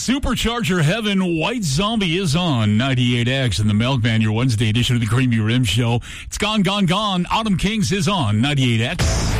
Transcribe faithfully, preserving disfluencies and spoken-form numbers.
Supercharger Heaven, White Zombie is on ninety-eight X and the Milkman, your Wednesday edition of the Creamy Rim Show. It's gone, gone, gone. Autumn Kings is on ninety-eight X.